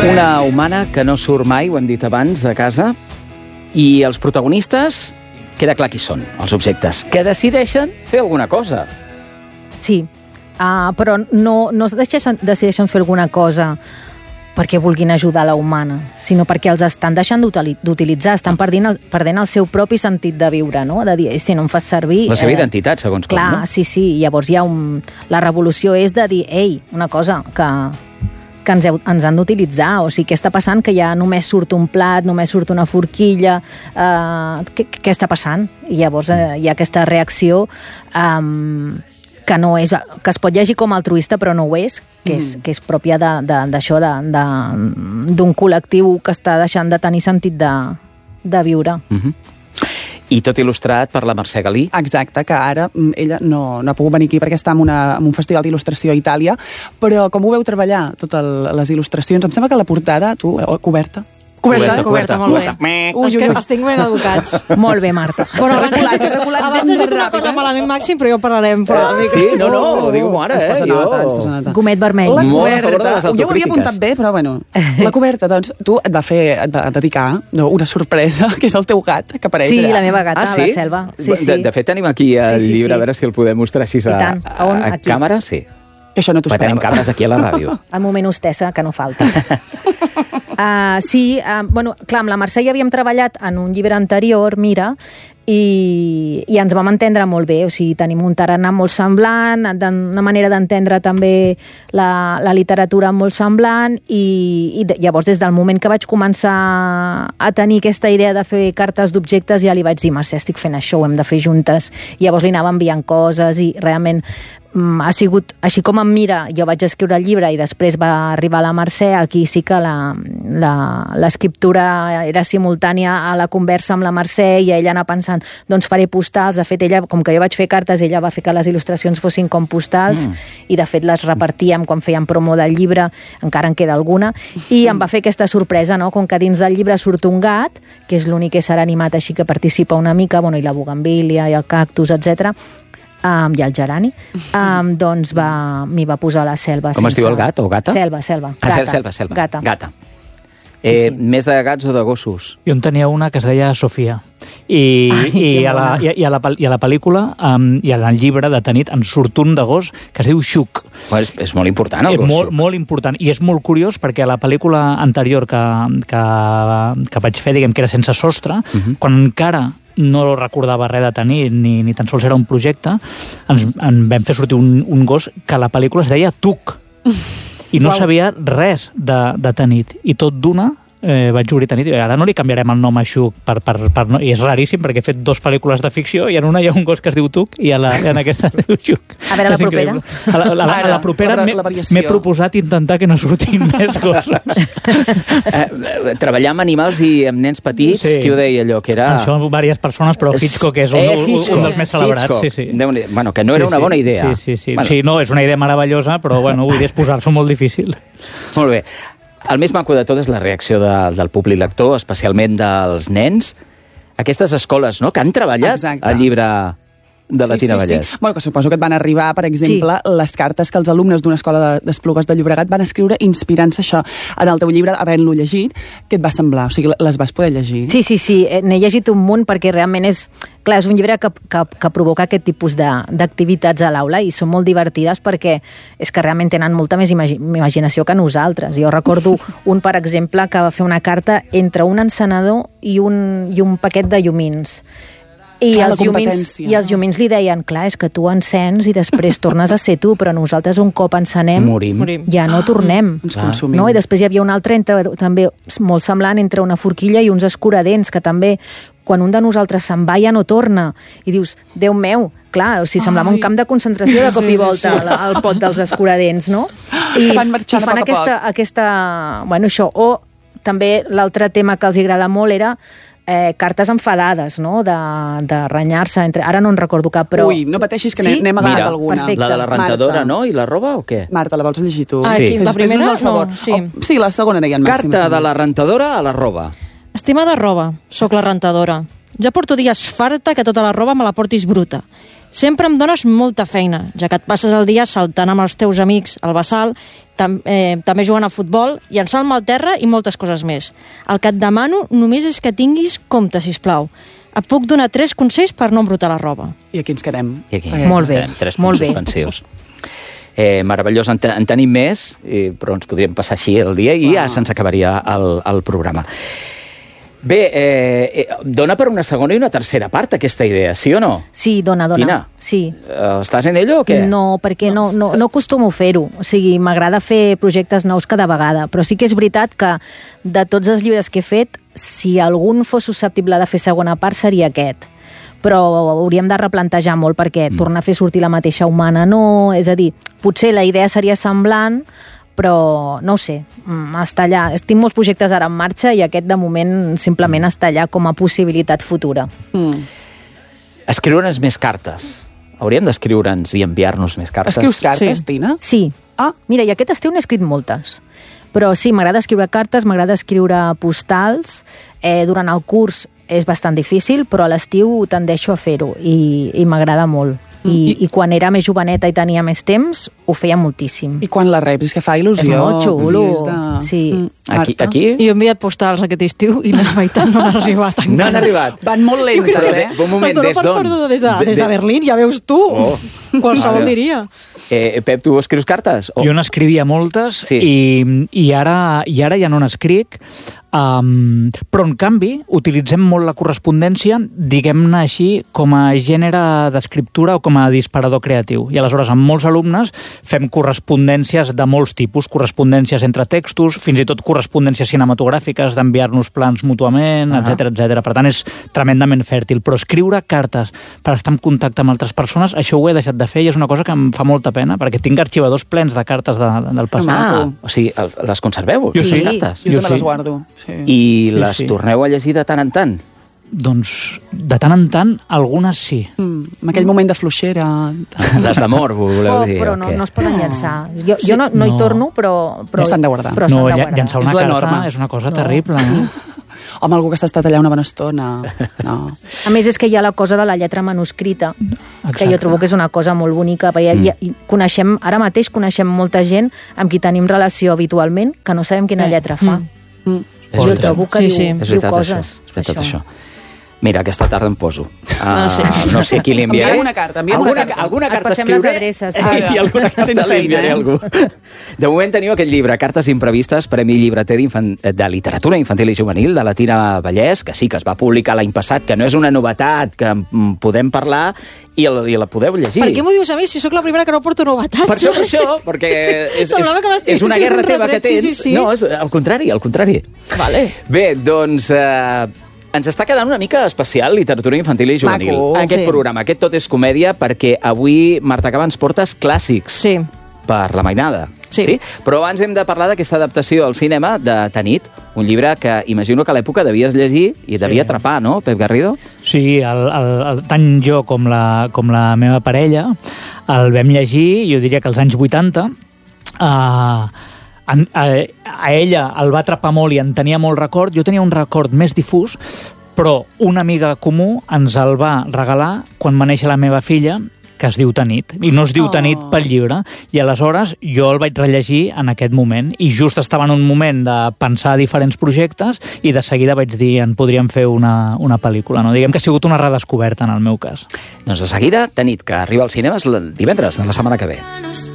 Una humana que no surt mai, ho hem dit abans, de casa, i els protagonistes, queda clar qui són, els objectes, que decideixen fer alguna cosa. Sí, però no decideixen fer alguna cosa perquè vulguin ajudar la humana, sinó perquè els estan deixant d'utilitzar, estan perdent el seu propi sentit de viure, no? De dir, si no em fas servir... La seva identitat, segons com, no? Clar, sí. Llavors hi ha la revolució és de dir, ei, una cosa, que ens han d'utilitzar, o sigui, què està passant? Que ja només surt un plat, només surt una forquilla, què està passant? I llavors hi ha aquesta reacció que es pot llegir com altruista, però no ho és, que és pròpia d'això, d'un col·lectiu que està deixant de tenir sentit de viure. I tot il·lustrat per la Mercè Galí. Exacte, que ara ella no ha pogut venir aquí perquè està en un festival d'il·lustració a Itàlia, però com ho veu treballar, totes les il·lustracions? Em sembla que la portada, coberta, molt bé. Els tinc ben educats. Molt bé, Marta. Bueno, abans has dit una cosa malament, Màxim, però ja parlarem fora del micro. Sí, no, digue-m'ho ara, ens posa nota. Gomet vermell. La Molt a favor de les coberta, jo ho havia apuntat bé, però bueno. La coberta, doncs, tu et va dedicar una sorpresa, que és el teu gat, que apareix allà. Sí, la meva gata, la Selva. De fet, tenim aquí el llibre, a veure si el podem mostrar així a càmera. Sí. Que això no t'ho esperava. Tenim càmeres aquí a la ràdio. El moment hostessa, que no falta. Clar, amb la Mercè ja havíem treballat en un llibre anterior, Mira, i ens vam entendre molt bé, o sigui, tenim un tarannà molt semblant, una manera d'entendre també la literatura molt semblant, i llavors des del moment que vaig començar a tenir aquesta idea de fer cartes d'objectes ja li vaig dir, Mercè, estic fent això, ho hem de fer juntes, i llavors li anava enviant coses i realment ha sigut, així com em Mira, jo vaig escriure el llibre i després va arribar la Mercè, aquí sí que l'escriptura era simultània a la conversa amb la Mercè i ella anava pensant, doncs faré postals, de fet ella, com que jo vaig fer cartes, ella va fer que les il·lustracions fossin com postals i de fet les repartíem quan fèiem promo del llibre, encara en queda alguna, i em va fer aquesta sorpresa, no? Com que dins del llibre surt un gat, que és l'únic ésser animat així que participa una mica, i la bugambília i el cactus, etc. I el gerani, doncs m'hi va posar la Selva. Com es diu el gat o gata? Selva. Gata. Més de gats o de gossos? Jo en tenia una que es deia Sofia. I a la pel·lícula i en el llibre de Tanit en surt un de gos que es diu Xuc. És molt important el gos Xuc. Molt important. I és molt curiós perquè a la pel·lícula anterior que vaig fer, diguem que era sense sostre, quan encara no recordava res de Tanit, ni tan sols era un projecte, en vam fer sortir un gos que a la pel·lícula es deia Tuc. I no sabia res de Tanit. I tot d'una vaig obrir Tanit, i ara no li canviarem el nom a Xuc, i és raríssim perquè he fet 2 pel·lícules de ficció i en una hi ha un gos que es diu Tuc i en aquesta es diu Xuc. A veure, la propera. A la propera m'he proposat intentar que no surtin més gossos. Treballar amb animals i amb nens petits, qui ho deia allò? Que era... Això amb diverses persones, però Hitchcock és un dels més celebrats. Bueno, que no era una bona idea. Sí, no, és una idea meravellosa, però vull dir, és posar-s'ho molt difícil. Molt bé. El més maco de tot és la reacció del públic lector, especialment dels nens. Aquestes escoles, no?, que han treballat el llibre de la Tina Vallès. Sí. Bueno, que suposo que et van arribar, per exemple, les cartes que els alumnes d'una escola d'Esplugues de Llobregat van escriure inspirant-se això. En el teu llibre, havent-lo llegit, què et va semblar? O sigui, les vas poder llegir? Sí, n'he llegit un munt perquè realment és un llibre que provoca aquest tipus d'activitats a l'aula i són molt divertides perquè és que realment tenen molta més imaginació que nosaltres. Jo recordo un, per exemple, que va fer una carta entre un encenedor i un paquet de llumins. I els llumins li deien, clar, és que tu encens i després tornes a ser tu, però nosaltres un cop encenem ja no tornem. Ens consumim. No? I després hi havia un altre també molt semblant entre una forquilla i uns escuradents, que també quan un de nosaltres se'n va ja no torna. I dius, Déu meu, clar, o sigui, semblava un camp de concentració de cop i volta al pot dels escuradents, no? I fan aquesta... Bueno, això. O també l'altre tema que els agrada molt era cartes enfadades, no?, de renyar-se. Ara no en recordo cap, però... Ui, no pateixis que n'hem agafat alguna. Perfecte. La de la rentadora, no? I la roba o què? Marta, la vols llegir tu? Sí. La primera, no. Sí, la segona deien Màxim. Carta de la rentadora a la roba. Estimada roba, sóc la rentadora. Ja porto dies farta que tota la roba me la portis bruta. Sempre em dones molta feina, ja que et passes el dia saltant amb els teus amics al Bassal, també jugant a futbol, llançant-me al terra i moltes coses més. El que et demano només és que tinguis compte, sisplau. Et puc donar 3 consells per no embrutar la roba. I aquí ens quedem. Molt bé, 3 molt punts bé. suspensius. Meravellós, en tenim més, però ens podríem passar així el dia i ja se'ns acabaria el programa. Bé, dona per una segona i una tercera part aquesta idea, sí o no? Sí, dona. Tina, sí. Estàs en ello o què? No, perquè no acostumo a fer-ho. O sigui, m'agrada fer projectes nous cada vegada, però sí que és veritat que de tots els llibres que he fet, si algun fos susceptible de fer segona part seria aquest. Però hauríem de replantejar molt perquè tornar a fer sortir la mateixa humana no... És a dir, potser la idea seria semblant, però no ho sé, està allà. Tinc molts projectes ara en marxa i aquest de moment simplement està allà com a possibilitat futura. Escriure'ns més cartes. Hauríem d'escriure'ns i enviar-nos més cartes. Escrius cartes, Tina? Sí. Mira, i aquest estiu n'he escrit moltes. Però sí, m'agrada escriure cartes, m'agrada escriure postals. Durant el curs és bastant difícil, però a l'estiu tendeixo a fer-ho i m'agrada molt. I quan era més joveneta i tenia més temps, ho feia moltíssim. I quan la reps, és que fa il·lusió. És molt xulo. Sí. Aquí? Jo he enviat postals aquest estiu i la meitat no han arribat encara. No han arribat. Van molt lentes, Un moment, des d'on? Des de Berlín, ja veus tu. Qualsevol diria. Pep, tu escrius cartes? Jo n'escrivia moltes i ara ja no n'escric, però en canvi utilitzem molt la correspondència, diguem-ne així, com a gènere d'escriptura o com a disparador creatiu. I aleshores amb molts alumnes fem correspondències de molts tipus, correspondències entre textos, fins i tot correspondències cinematogràfiques, d'enviar-nos plans mútuament, etc. Per tant, és tremendament fèrtil. Però escriure cartes per estar en contacte amb altres persones, això ho he deixat de fer i és una cosa que em fa molta pena, perquè tinc arxivadors plens de cartes del passat. O sigui, les conserveu, les cartes? Jo també les guardo. I les torneu a llegir de tant en tant? Doncs, de tant en tant, algunes sí. En aquell moment de fluixera. Les d'amor, voleu dir? Però no es poden llençar. Jo no hi torno, però s'han de guardar. No, llençar una carta és una cosa terrible. Home, algú que s'ha estat allà una bona estona. No. A més, és que hi ha la cosa de la lletra manuscrita, que jo trobo que és una cosa molt bonica. Ara mateix coneixem molta gent amb qui tenim relació habitualment que no sabem quina lletra fa. Jo trobo que diu coses. És veritat, això. Mira, aquesta tarda em poso. No sé a qui li enviaré. Enviem una carta. Alguna carta a passem escriure. les adreces. I alguna carta li enviaré a algú. De moment teniu aquest llibre, Cartes imprevistes, Premi Llibreter de Literatura Infantil i Juvenil, de la Tina Vallès, que sí que es va publicar l'any passat, que no és una novetat, que podem parlar i la podeu llegir. Per què m'ho dius a mi si sóc la primera que no porto novetats? Per això, perquè és una guerra teva que tens. No, és al contrari. Bé, doncs... ens està quedant una mica especial literatura infantil i juvenil. Aquest programa, aquest Tot és comèdia, perquè avui, Marta Caba, ens portes clàssics per la mainada. Sí? Però abans hem de parlar d'aquesta adaptació al cinema de Tanit, un llibre que imagino que a l'època devies llegir i devia atrapar, no, Pep Garrido? Sí, tant jo com la meva parella el vam llegir, jo diria que als anys 80, a ella el va atrapar molt i en tenia molt record. Jo tenia un record més difús, però una amiga comú ens el va regalar quan va néixer la meva filla, que es diu Tanit, i no es diu Tanit pel llibre, i aleshores jo el vaig rellegir en aquest moment, i just estava en un moment de pensar diferents projectes, i de seguida vaig dir, en podríem fer una pel·lícula, no? Diguem que ha sigut una redescoberta en el meu cas. Doncs de seguida, Tanit, que arriba als cinemes el divendres de la setmana que ve.